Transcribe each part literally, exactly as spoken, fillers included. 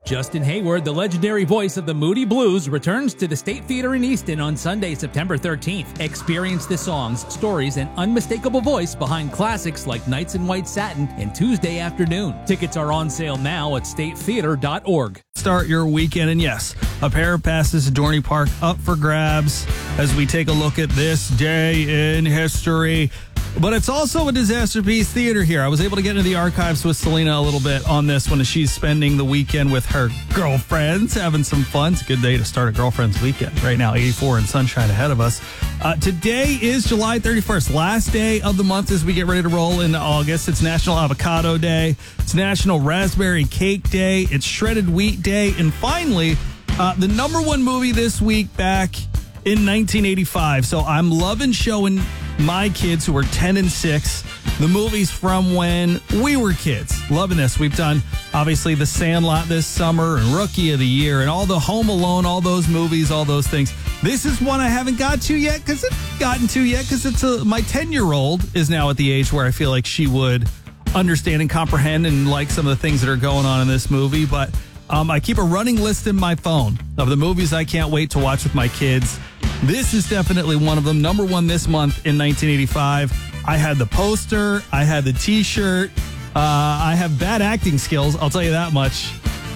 Justin Hayward, the legendary voice of the Moody Blues, returns to the State Theater in Easton on Sunday, September thirteenth. Experience the songs, stories, and unmistakable voice behind classics like Nights in White Satin and Tuesday Afternoon. Tickets are on sale now at state theater dot org. Start your weekend, and yes, a pair of passes to Dorney Park up for grabs as we take a look at this day in history. But it's also a Disaster Piece Theater here. I was able to get into the archives with Selena a little bit on this one as she's spending the weekend with her girlfriends, having some fun. It's a good day to start a girlfriend's weekend. Right now, eighty-four and sunshine ahead of us. Uh, today is July thirty-first, last day of the month as we get ready to roll into August. It's National Avocado Day. It's National Raspberry Cake Day. It's Shredded Wheat Day. And finally, uh, the number one movie this week back in nineteen eighty-five. So I'm loving showing my kids who are ten and six the movies from when we were kids. Loving this. We've done, obviously, The Sandlot this summer and Rookie of the Year and all the Home Alone, all those movies, all those things. This is one I haven't got to yet because it's gotten to yet because it's a, my ten-year-old is now at the age where I feel like she would understand and comprehend and like some of the things that are going on in this movie. But um, I keep a running list in my phone of the movies I can't wait to watch with my kids. This is definitely one of them. Number one this month in nineteen eighty-five. I had the poster. I had the T-shirt. Uh, I have bad acting skills. I'll tell you that much.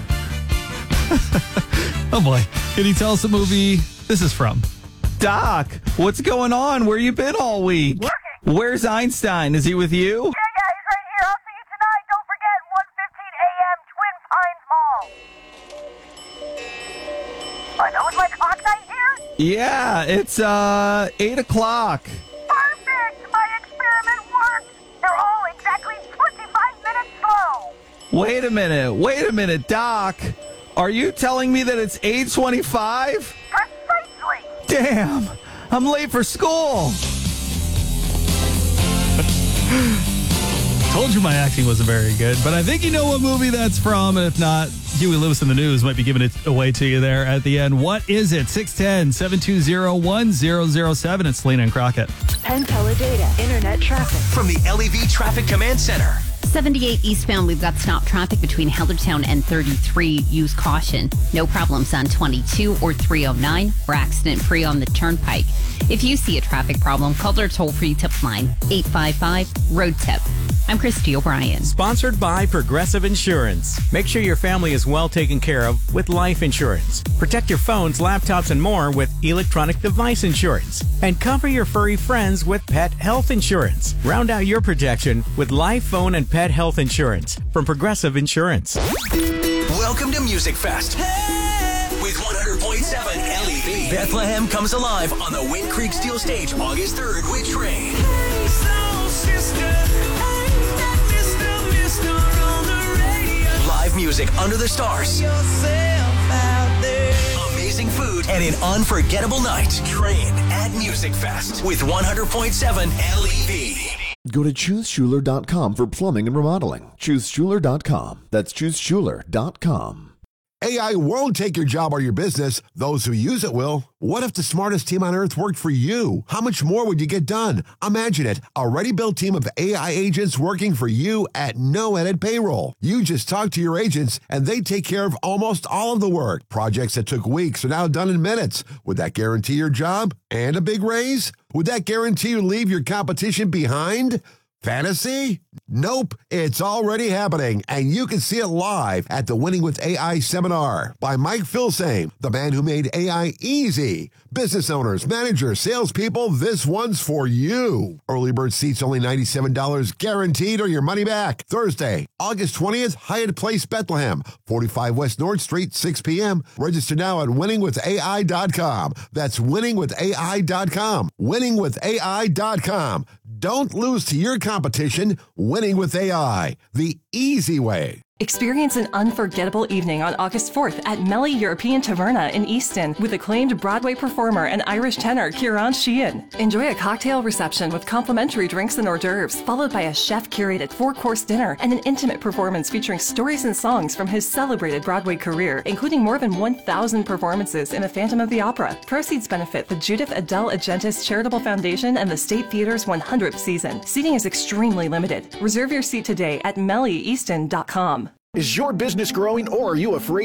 Oh, boy. Can you tell us a movie this is from? Doc, what's going on? Where you been all week? Working. Where's Einstein? Is he with you? Yeah, yeah, he's right here. I'll see you tonight. Don't forget, one fifteen a.m. Twin Pines Mall. I know it's my clock night here. Yeah, it's uh eight o'clock. Perfect. My experiment worked. They're all exactly twenty-five minutes slow. Wait a minute. Wait a minute, Doc. Are you telling me that it's eight twenty-five? Precisely. Damn. I'm late for school. Told you my acting wasn't very good, but I think you know what movie that's from. And if not, Huey Lewis in the News might be giving it away to you there at the end. What is it? six one zero, seven two zero, one zero zero seven. It's Selena and Crockett. Penn Teledata Internet traffic. From the L E V Traffic Command Center. seventy-eight eastbound, we've got stop traffic between Hellertown and thirty-three. Use caution. No problems on twenty-two or three oh nine. We're accident-free on the Turnpike. If you see a traffic problem, call our toll-free tip line, eight five five, road tip. I'm Christy O'Brien. Sponsored by Progressive Insurance. Make sure your family is well taken care of with life insurance. Protect your phones, laptops, and more with electronic device insurance. And cover your furry friends with pet health insurance. Round out your protection with life, phone, and pet health insurance from Progressive Insurance. Welcome to Music Fest. With one hundred point seven L E V. Bethlehem comes alive on the Wind Creek Steel Stage August third with Train. Hey, soul sister. Live music under the stars. Amazing food and an unforgettable night. Train at Music Fest with one hundred point seven L E V. Go to choose schuler dot com for plumbing and remodeling. choose schuler dot com. That's choose schuler dot com. A I won't take your job or your business. Those who use it will. What if the smartest team on earth worked for you? How much more would you get done? Imagine it. A ready-built team of A I agents working for you at no added payroll. You just talk to your agents, and they take care of almost all of the work. Projects that took weeks are now done in minutes. Would that guarantee your job and a big raise? Would that guarantee you leave your competition behind? Fantasy? Nope, it's already happening, and you can see it live at the Winning with A I seminar by Mike Filsaime, the man who made A I easy. Business owners, managers, salespeople, this one's for you. Early bird seats only ninety-seven dollars guaranteed or your money back. Thursday, August twentieth, Hyatt Place, Bethlehem, forty-five West North Street, six p.m. Register now at winning with A I dot com. That's winning with A I dot com. winning with A I dot com. Don't lose to your competition. Winning with A I, the easy way. Experience an unforgettable evening on August fourth at Melly European Taverna in Easton with acclaimed Broadway performer and Irish tenor Ciarán Sheehan. Enjoy a cocktail reception with complimentary drinks and hors d'oeuvres, followed by a chef-curated four-course dinner and an intimate performance featuring stories and songs from his celebrated Broadway career, including more than one thousand performances in The Phantom of the Opera. Proceeds benefit the Judith Adele Agentis Charitable Foundation and the State Theater's one hundredth season. Seating is extremely limited. Reserve your seat today at melly easton dot com. Is your business growing, or are you afraid